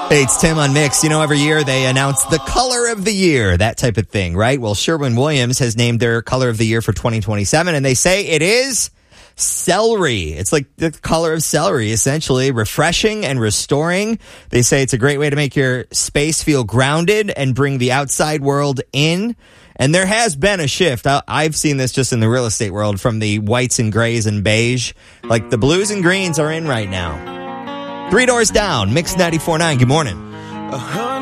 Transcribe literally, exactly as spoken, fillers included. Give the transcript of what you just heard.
Hey, it's Tim on Mix. You know, every year they announce the color of the year, that type of thing, right? Well, Sherwin-Williams has named their color of the year for twenty twenty-seven, and they say it is celery. It's like the color of celery, essentially. Refreshing and restoring. They say it's a great way to make your space feel grounded and bring the outside world in. And there has been a shift. I, I've seen this just in the real estate world, from the whites and grays and beige. Like the blues and greens are in right now. Three Doors Down, Mix ninety-four point nine. Good morning.